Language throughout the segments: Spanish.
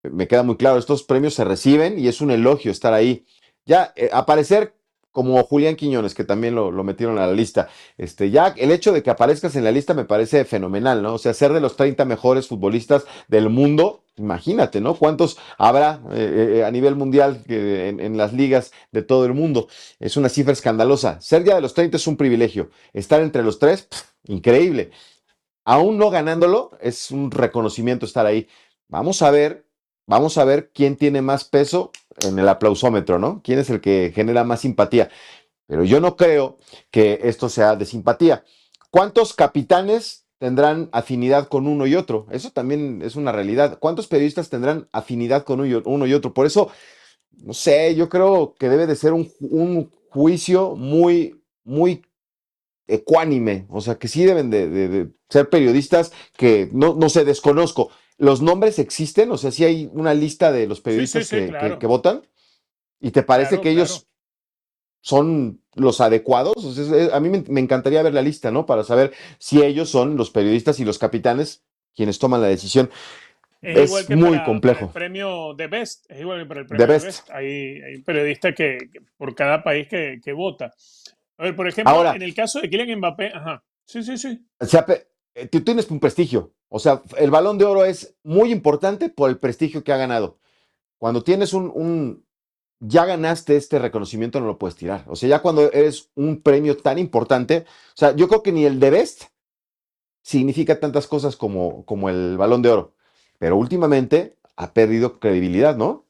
me queda muy claro, estos premios se reciben y es un elogio estar ahí. Ya, aparecer como Julián Quiñones, que también lo metieron a la lista. Ya el hecho de que aparezcas en la lista me parece fenomenal, ¿no? O sea, ser de los 30 mejores futbolistas del mundo, imagínate, ¿no? ¿Cuántos habrá a nivel mundial en las ligas de todo el mundo? Es una cifra escandalosa. Ser ya de los 30 es un privilegio. Estar entre los tres, increíble. Aún no ganándolo, es un reconocimiento estar ahí. Vamos a ver, vamos a ver quién tiene más peso en el aplausómetro, ¿no? ¿Quién es el que genera más simpatía? Pero yo no creo que esto sea de simpatía. ¿Cuántos capitanes tendrán afinidad con uno y otro? Eso también es una realidad. ¿Cuántos periodistas tendrán afinidad con uno y otro? Por eso, no sé, yo creo que debe de ser un juicio muy ecuánime, o sea, que sí deben de ser periodistas que no sé, desconozco. ¿Los nombres existen? O sea, sí hay una lista de los Sí, sí, periodistas sí, que claro, votan y te parece claro, que claro. ellos son los adecuados. O sea, a mí me encantaría ver la lista, ¿no? Para saber si ellos son los periodistas y los capitanes quienes toman la decisión. Es igual Es que muy para el complejo. premio de Best, es igual que para el The premio de best. Best. Hay un periodista que por cada país que vota. A ver, por ejemplo, Ahora, en el caso de Kylian Mbappé, ajá, sí, sí, sí. o sea, tú tienes un prestigio. O sea, el Balón de Oro es muy importante por el prestigio que ha ganado. Cuando tienes ya ganaste este reconocimiento, no lo puedes tirar. O sea, ya cuando eres un premio tan importante, o sea, yo creo que ni el de Best significa tantas cosas como el Balón de Oro. Pero últimamente ha perdido credibilidad, ¿no?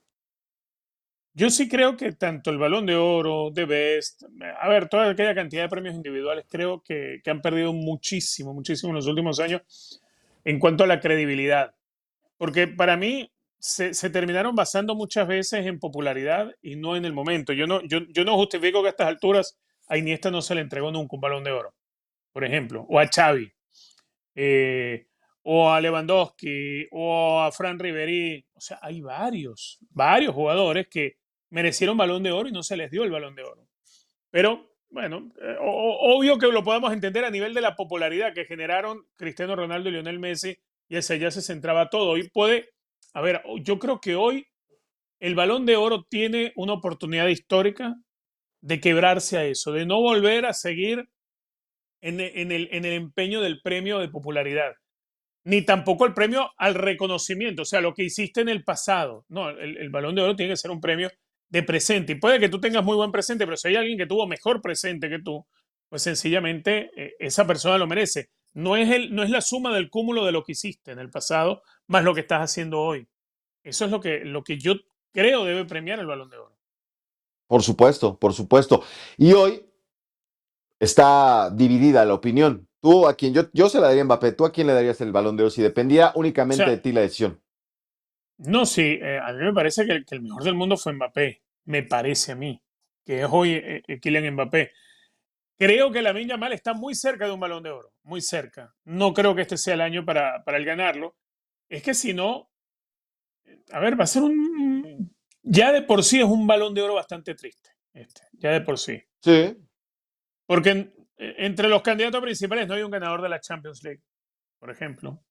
Yo sí creo que tanto el Balón de Oro, de Best, a ver, toda aquella cantidad de premios individuales, creo que han perdido muchísimo, muchísimo en los últimos años en cuanto a la credibilidad. Porque para mí se terminaron basando muchas veces en popularidad y no en el momento. Yo no justifico que a estas alturas a Iniesta no se le entregó nunca un Balón de Oro, por ejemplo, o a Xavi, eh, o a Lewandowski, o a Fran Riveri. O sea, hay varios jugadores que merecieron Balón de Oro y no se les dio el Balón de Oro. Pero bueno, obvio que lo podemos entender a nivel de la popularidad que generaron Cristiano Ronaldo y Lionel Messi, y ese ya se centraba todo. Y puede, a ver, yo creo que hoy el Balón de Oro tiene una oportunidad histórica de quebrarse a eso, de no volver a seguir en el empeño del premio de popularidad, ni tampoco el premio al reconocimiento, o sea, lo que hiciste en el pasado. No, el Balón de Oro tiene que ser un premio de presente. Y puede que tú tengas muy buen presente, pero si hay alguien que tuvo mejor presente que tú, pues sencillamente esa persona lo merece. No es la suma del cúmulo de lo que hiciste en el pasado más lo que estás haciendo hoy. Eso es lo que yo creo debe premiar el Balón de Oro. Por supuesto, por supuesto. Y hoy está dividida la opinión. Tú a quién, yo se la daría a Mbappé, ¿tú a quién le darías el Balón de Oro si dependiera O únicamente de sea, ti la decisión? no, sí, a mí me parece que el mejor del mundo fue Mbappé. Me parece a mí, que es hoy Kylian Mbappé. Creo que Lamine Yamal está muy cerca de un Balón de Oro, muy cerca. No creo que este sea el año para el ganarlo. Es que si no, a ver, va a ser un... Ya de por sí es un Balón de Oro bastante triste, ya de por sí. Sí, Porque entre los candidatos principales no hay un ganador de la Champions League, por ejemplo.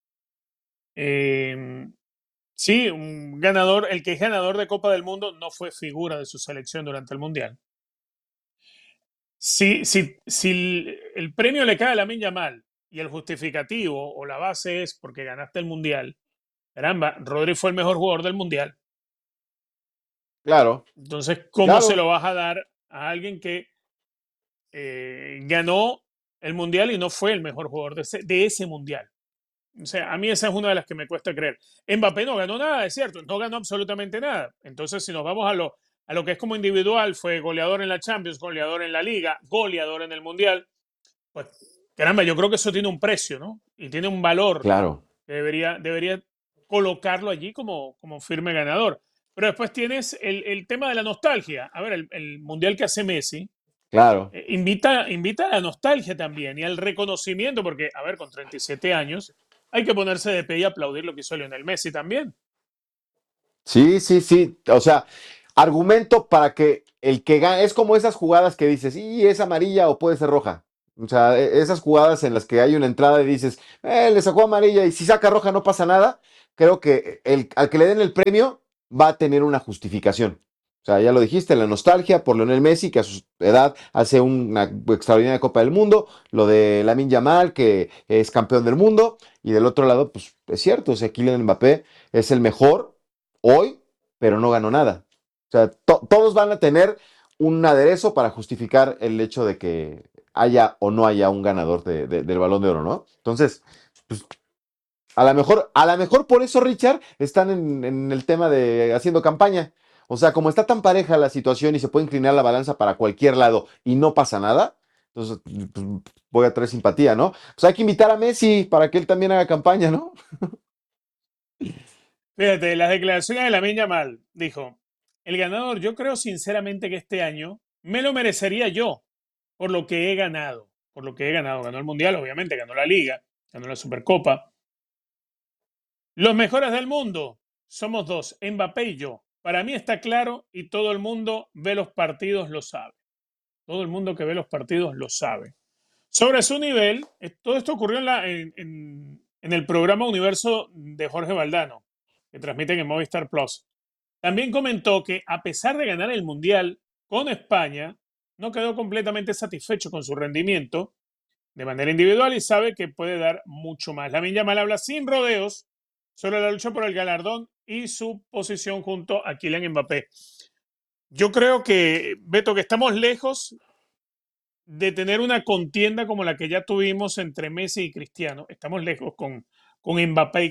Eh, sí, un ganador, el que es ganador de Copa del Mundo no fue figura de su selección durante el Mundial. Si el premio le cae a Lamine Yamal y el justificativo o la base es porque ganaste el Mundial, caramba, Rodri fue el mejor jugador del Mundial. claro, Entonces, ¿cómo se claro. lo vas a dar a alguien que ganó el Mundial y no fue el mejor jugador de ese Mundial? O sea, a mí esa es una de las que me cuesta creer. Mbappé no ganó nada, es cierto, no ganó absolutamente nada. Entonces, si nos vamos a lo que es como individual, fue goleador en la Champions, goleador en la Liga, goleador en el Mundial. Pues, caramba, yo creo que eso tiene un precio, ¿no? Y tiene un valor Claro, que debería colocarlo allí como firme ganador. Pero después tienes el tema de la nostalgia. A ver, el mundial que hace Messi claro. invita a la nostalgia también y al reconocimiento, porque, a ver, con 37 años hay que ponerse de pie y aplaudir lo que hizo Lionel Messi también. Sí, sí, sí. O sea, argumento para que el que gane, es como esas jugadas que dices, y es amarilla o puede ser roja. O sea, esas jugadas en las que hay una entrada y dices, le sacó amarilla y si saca roja no pasa nada. creo que al que le den el premio va a tener una justificación. O sea, ya lo dijiste, la nostalgia por Lionel Messi, que a su edad hace una extraordinaria Copa del Mundo, lo de Lamine Yamal, que es campeón del mundo, y del otro lado, pues es cierto, o sea, Kylian Mbappé es el mejor hoy, pero no ganó nada. O sea, todos van a tener un aderezo para justificar el hecho de que haya o no haya un ganador del Balón de Oro, ¿no? Entonces, pues a lo mejor por eso, Richard, están en el tema de haciendo campaña. O sea, como está tan pareja la situación y se puede inclinar la balanza para cualquier lado y no pasa nada, entonces pues, voy a traer simpatía, ¿no? Pues hay que invitar a Messi para que él también haga campaña, ¿no? Fíjate, las declaraciones de Lamine Yamal. Dijo, el ganador, yo creo sinceramente que este año me lo merecería yo por lo que he ganado. Por lo que he ganado. Ganó el Mundial, obviamente, ganó la Liga, ganó la Supercopa. Los mejores del mundo somos dos, Mbappé y yo. Para mí está claro y todo el mundo ve los partidos lo sabe. Todo el mundo que ve los partidos lo sabe. Sobre su nivel, todo esto ocurrió en el programa Universo de Jorge Valdano, que transmiten en Movistar Plus. También comentó que a pesar de ganar el Mundial con España, no quedó completamente satisfecho con su rendimiento de manera individual y sabe que puede dar mucho más. Lamine Yamal habla sin rodeos sobre la lucha por el galardón y su posición junto a Kylian Mbappé. Yo creo que, Beto, que estamos lejos de tener una contienda como la que ya tuvimos entre Messi y Cristiano. Estamos lejos con Mbappé y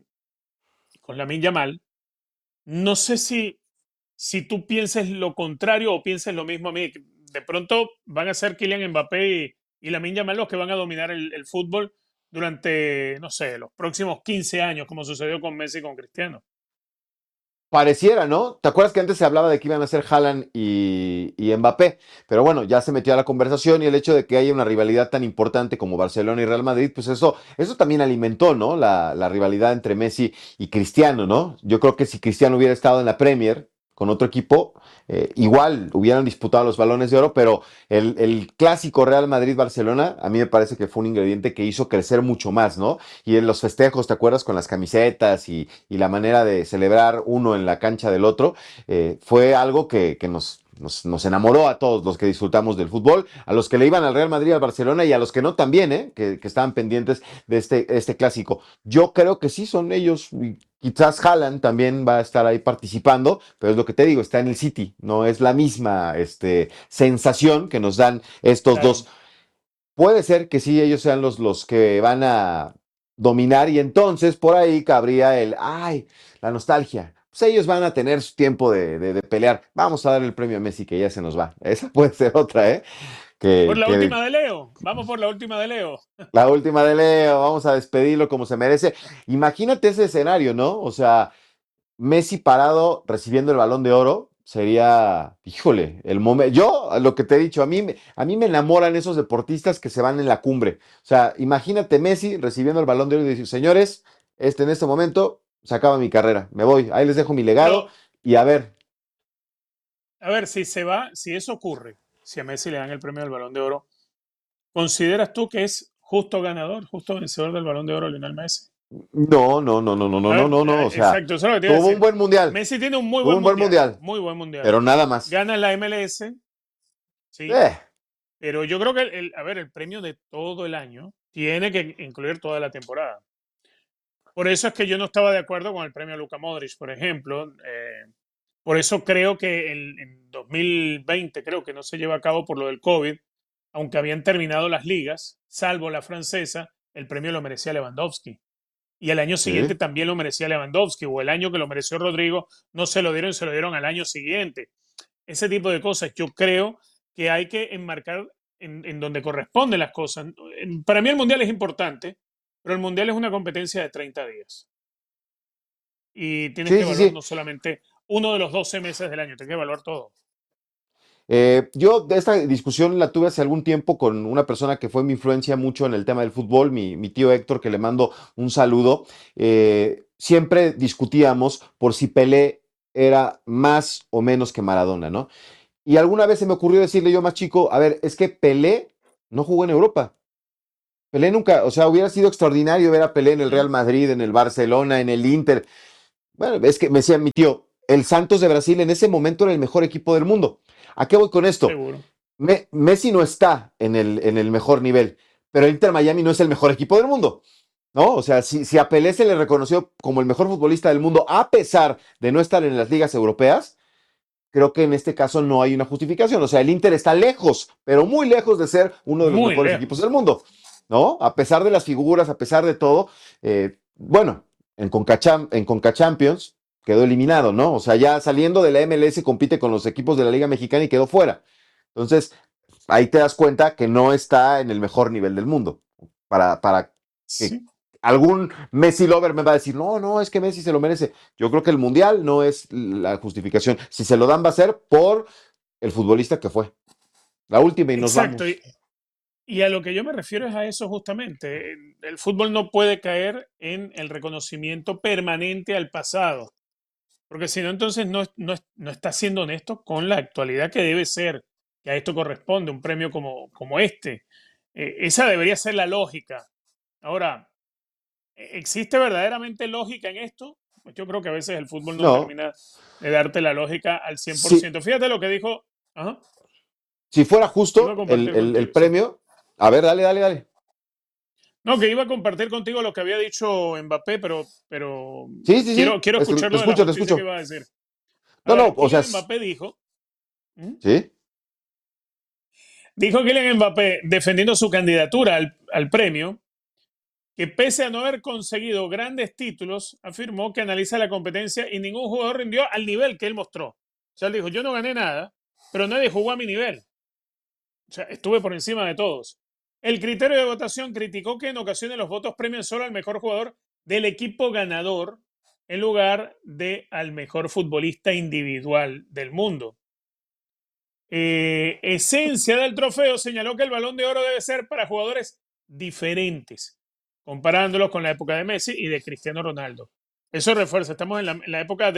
con Lamine Yamal. No sé si tú pienses lo contrario o pienses lo mismo a mí. De pronto van a ser Kylian Mbappé y Lamine Yamal los que van a dominar el fútbol durante, no sé, los próximos 15 años, como sucedió con Messi y con Cristiano. Pareciera, ¿no? ¿Te acuerdas que antes se hablaba de que iban a ser Haaland y Mbappé? Pero bueno, ya se metió a la conversación y el hecho de que haya una rivalidad tan importante como Barcelona y Real Madrid, pues eso también alimentó, ¿no? La rivalidad entre Messi y Cristiano, ¿no? Yo creo que si Cristiano hubiera estado en la Premier con otro equipo, igual hubieran disputado los balones de oro, pero el clásico Real Madrid-Barcelona a mí me parece que fue un ingrediente que hizo crecer mucho más, ¿no? Y en los festejos, ¿te acuerdas? Con las camisetas y la manera de celebrar uno en la cancha del otro, fue algo que nos enamoró a todos los que disfrutamos del fútbol, a los que le iban al Real Madrid, al Barcelona y a los que no también, que estaban pendientes de este clásico. Yo creo que sí son ellos. Quizás Haaland también va a estar ahí participando, pero es lo que te digo, está en el City, no es la misma sensación que nos dan estos dos. Claro. Puede ser que sí, ellos sean los que van a dominar y entonces por ahí cabría la nostalgia. Pues ellos van a tener su tiempo de pelear. Vamos a dar el premio a Messi que ya se nos va. Esa puede ser otra, ¿eh? Por la Que última de Leo. Vamos por la última de Leo. la última de Leo, vamos a despedirlo como se merece. Imagínate ese escenario, ¿no? O sea, Messi parado recibiendo el Balón de Oro sería, híjole, el momento. Yo, lo que te he dicho, a mí me enamoran esos deportistas que se van en la cumbre. O sea, imagínate Messi recibiendo el Balón de Oro y decir, señores, en este momento se acaba mi carrera, me voy, ahí les dejo mi legado Pero, y a ver, a ver, si se va, si eso ocurre, si a Messi le dan el premio del Balón de Oro, ¿consideras tú que es justo ganador, justo vencedor del Balón de Oro Lionel Messi? no, no, no, no, no, no, A no, ver, no, no, o sea, exacto, eso es lo que te iba a tuvo un decir. buen mundial, Messi tiene tuvo un buen mundial, muy buen mundial. pero nada más. Gana la MLS, sí, Eh, pero yo creo que, a ver, el premio de todo el año tiene que incluir toda la temporada. Por eso es que yo no estaba de acuerdo con el premio a Luka Modric, por ejemplo. Por eso creo que en 2020, creo que no se lleva a cabo por lo del COVID, aunque habían terminado las ligas, salvo la francesa, el premio lo merecía Lewandowski. Y el año siguiente sí, también lo merecía Lewandowski, o el año que lo mereció Rodrigo, no se lo dieron, se lo dieron al año siguiente. Ese tipo de cosas, yo creo que hay que enmarcar en donde corresponden las cosas. Para mí el Mundial es importante, pero el Mundial es una competencia de 30 días. Y tienes que sí, sí, evaluar sí. no solamente uno de los 12 meses del año, tienes que evaluar todo. Yo de esta discusión la tuve hace algún tiempo con una persona que fue mi influencia mucho en el tema del fútbol, mi tío Héctor, que le mando un saludo. Siempre discutíamos por si Pelé era más o menos que Maradona, ¿no? Y alguna vez se me ocurrió decirle yo más chico, a ver, es que Pelé no jugó en Europa. Pelé nunca, o sea, hubiera sido extraordinario ver a Pelé en el Mm, Real Madrid, en el Barcelona, en el Inter. Bueno, es que me decía mi tío, el Santos de Brasil en ese momento era el mejor equipo del mundo. ¿A qué voy con esto? seguro. Messi no está en el mejor nivel, pero el Inter Miami no es el mejor equipo del mundo, ¿no? O sea, si a Pelé se le reconoció como el mejor futbolista del mundo, a pesar de no estar en las ligas europeas, creo que en este caso no hay una justificación. O sea, el Inter está lejos, pero muy lejos de ser uno de los Muy mejores equipos lejos. del mundo, ¿no? A pesar de las figuras, a pesar de todo, bueno, en Conca Champions quedó eliminado, ¿no? O sea, ya saliendo de la MLS compite con los equipos de la Liga Mexicana y quedó fuera. Entonces, ahí te das cuenta que no está en el mejor nivel del mundo. Para que Sí, algún Messi lover me va a decir, no, no, es que Messi se lo merece. Yo creo que el Mundial no es la justificación. Si se lo dan va a ser por el futbolista que fue. La última y nos exacto. vamos. Y a lo que yo me refiero es a eso justamente. El fútbol no puede caer en el reconocimiento permanente al pasado, porque si no, entonces no está siendo honesto con la actualidad que debe ser, que a esto corresponde un premio como este. Esa debería ser la lógica. Ahora, ¿existe verdaderamente lógica en esto? Pues yo creo que a veces el fútbol no No, termina de darte la lógica al cien por si, ciento. Fíjate lo que dijo. Ajá, si fuera iba a justo compartir el contigo, sí. premio, a ver, dale, dale, dale. No, que iba a compartir contigo lo que había dicho Mbappé, pero Sí, sí, sí, quiero escuchar te lo de la escucho, te justicia que escucho. iba a decir. A No, no, ver, o sea, Kylian Mbappé dijo, ¿Mm? sí, dijo Kylian Mbappé, defendiendo su candidatura al premio, que pese a no haber conseguido grandes títulos, afirmó que analiza la competencia y ningún jugador rindió al nivel que él mostró. O sea, él dijo, yo no gané nada, pero nadie jugó a mi nivel. O sea, estuve por encima de todos. El criterio de votación criticó que en ocasiones los votos premian solo al mejor jugador del equipo ganador en lugar de al mejor futbolista individual del mundo. Esencia del trofeo señaló que el Balón de Oro debe ser para jugadores diferentes, comparándolos con la época de Messi y de Cristiano Ronaldo. Eso refuerza, estamos en la época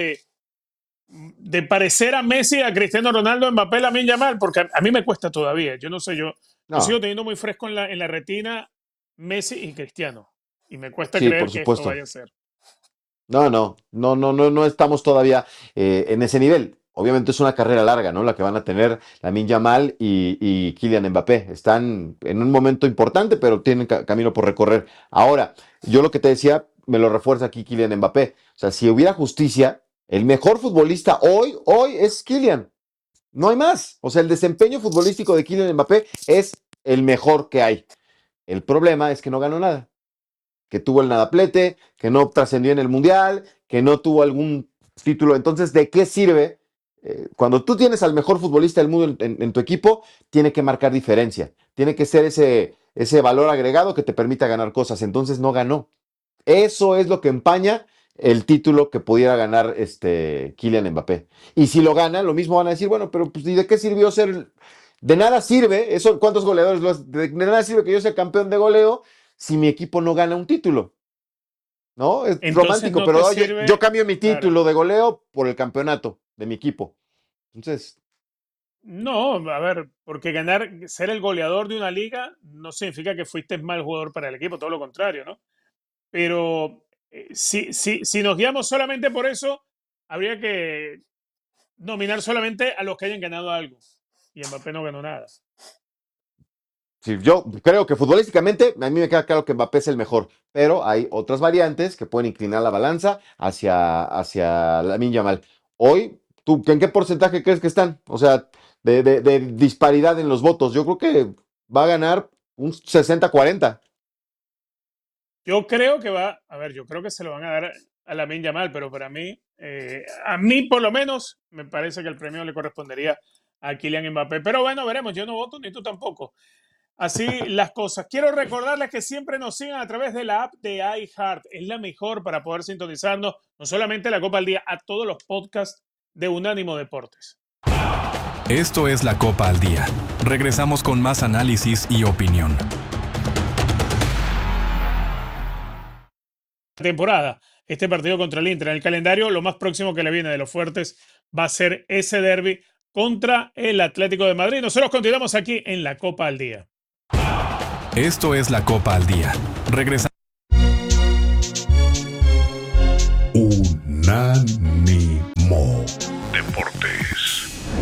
de parecer a Messi, a Cristiano Ronaldo, Mbappé, Lamine Yamal, porque a mí me cuesta todavía. Yo no sé, yo sigo no, teniendo muy fresco en la retina Messi y Cristiano. Y me cuesta sí, creer por que esto supuesto. vaya a ser. No, no, no, no, no, no estamos todavía en ese nivel. Obviamente es una carrera larga, ¿no? La que van a tener Lamine Yamal y Kylian Mbappé. Están en un momento importante, pero tienen camino por recorrer. Ahora, yo lo que te decía, me lo refuerza aquí Kylian Mbappé. O sea, si hubiera justicia, el mejor futbolista hoy es Kylian. No hay más. O sea, el desempeño futbolístico de Kylian Mbappé es el mejor que hay. El problema es que no ganó nada, que tuvo el nadaplete, que no trascendió en el mundial, que no tuvo algún título. Entonces, ¿de qué sirve? Cuando tú tienes al mejor futbolista del mundo en tu equipo, tiene que marcar diferencia, tiene que ser ese valor agregado que te permita ganar cosas. Entonces no ganó. Eso es lo que empaña el título que pudiera ganar Kylian Mbappé. Y si lo gana, lo mismo van a decir, bueno, pero pues, ¿y de qué sirvió ser? De nada sirve, eso, ¿cuántos goleadores? De nada sirve que yo sea campeón de goleo si mi equipo no gana un título, ¿no? Es Entonces romántico, no pero te oye, yo sirve, cambio mi claro. título de goleo por el campeonato de mi equipo. Entonces, No, a ver, porque ganar, ser el goleador de una liga no significa que fuiste mal jugador para el equipo, todo lo contrario, ¿no? Pero si nos guiamos solamente por eso, habría que nominar solamente a los que hayan ganado algo. Y Mbappé no ganó nada. sí, yo creo que futbolísticamente a mí me queda claro que Mbappé es el mejor, pero hay otras variantes que pueden inclinar la balanza hacia Lamine Yamal. Hoy, ¿tú en qué porcentaje crees que están? O sea, de disparidad en los votos. Yo creo que va a ganar un 60-40. Yo creo que a ver, yo creo que se lo van a dar a Lamine Yamal, pero para mí, a mí por lo menos, me parece que el premio le correspondería a Kylian Mbappé. Pero bueno, veremos, yo no voto ni tú tampoco. Así las cosas. Quiero recordarles que siempre nos sigan a través de la app de iHeart. Es la mejor para poder sintonizarnos, no solamente la Copa al Día, a todos los podcasts de Unánimo Deportes. Esto es la Copa al Día. Regresamos con más análisis y opinión. Temporada, este partido contra el Inter en el calendario, lo más próximo que le viene de los fuertes va a ser ese derbi contra el Atlético de Madrid. Nosotros continuamos aquí en la Copa al Día. Esto es la Copa al Día. Regresamos. Unánimo Deportes.